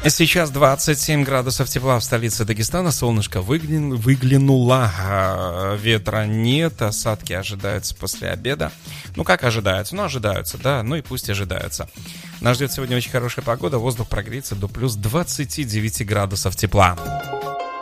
Сейчас 27 градусов тепла в столице Дагестана. Солнышко выглянуло, ветра нет, осадки ожидаются после обеда. Ну, как ожидаются? Ну, ожидаются, да, ну и пусть ожидаются. Нас ждет сегодня очень хорошая погода, воздух прогреется до плюс 29 градусов тепла.